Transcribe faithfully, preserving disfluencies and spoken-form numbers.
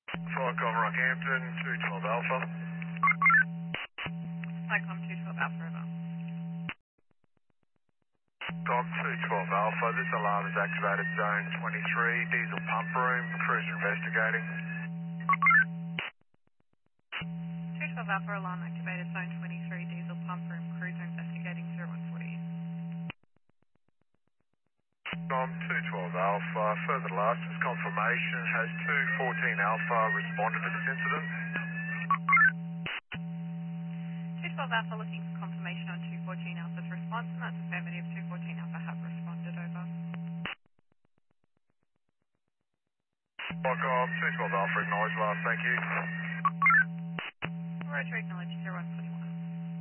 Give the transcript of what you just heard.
Flycom Rockhampton, two twelve Alpha. Flycom two twelve Alpha over. Com two twelve Alpha, this alarm is activated zone twenty-three, diesel pump room, crews are investigating. two twelve Alpha alarm activated zone twenty-three, diesel pump room, cruiser investigating zero one forty. Com two twelve Alpha, further last is confirmation, has two fourteen Alpha responded to this incident? two twelve Alpha looking for confirmation on two fourteen Alpha's response, and that's affirmative. two fourteen Alpha have responded over. Flycom two twelve Alpha, acknowledge last, thank you. Roger, acknowledge zero one forty-one.